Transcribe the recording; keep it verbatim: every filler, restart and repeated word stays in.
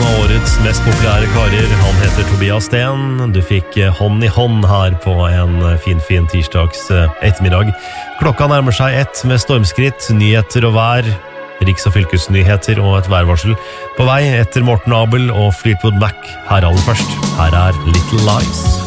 av årets mest populære karer. Han heter Tobias Sten. Du fikk hånd i hånd her på en fin, fin tirsdags ettermiddag. Klokka nærmer seg ett med stormskritt, nyheter og vær, riks- og fylkesnyheter og et værvarsel på vei etter Morten Abel og Fleetwood Mac. Her aller først, her er Little Lies.